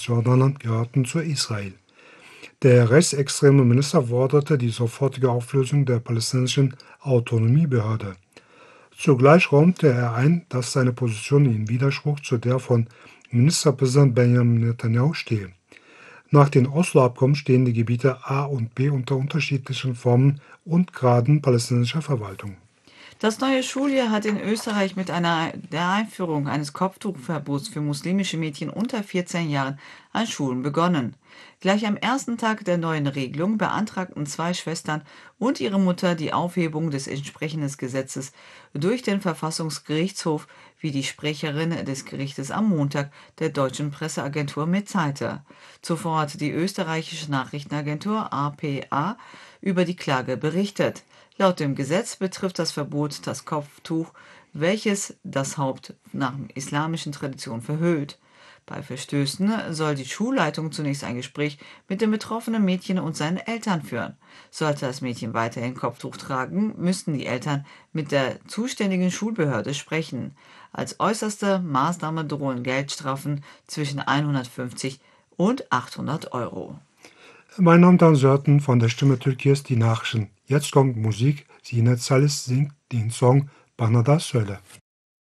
Westjordanland gehörten zu Israel. Der rechtsextreme Minister forderte die sofortige Auflösung der palästinensischen Autonomiebehörde. Zugleich räumte er ein, dass seine Position in Widerspruch zu der von Ministerpräsident Benjamin Netanyahu stehe. Nach den Oslo-Abkommen stehen die Gebiete A und B unter unterschiedlichen Formen und Graden palästinensischer Verwaltung. Das neue Schuljahr hat in Österreich mit der Einführung eines Kopftuchverbots für muslimische Mädchen unter 14 Jahren an Schulen begonnen. Gleich am ersten Tag der neuen Regelung beantragten 2 Schwestern und ihre Mutter die Aufhebung des entsprechenden Gesetzes durch den Verfassungsgerichtshof, wie die Sprecherin des Gerichtes am Montag der deutschen Presseagentur mitteilte. Zuvor hatte die österreichische Nachrichtenagentur APA über die Klage berichtet. Laut dem Gesetz betrifft das Verbot das Kopftuch, welches das Haupt nach islamischen Tradition verhüllt. Bei Verstößen soll die Schulleitung zunächst ein Gespräch mit dem betroffenen Mädchen und seinen Eltern führen. Sollte das Mädchen weiterhin Kopftuch tragen, müssten die Eltern mit der zuständigen Schulbehörde sprechen. Als äußerste Maßnahme drohen Geldstrafen zwischen 150 und 800 Euro. Meine Damen und Herren, von der Stimme Türkiye's die Nachrichten. Jetzt kommt Musik. Zinet Salis singt den Song Bana da Söyle.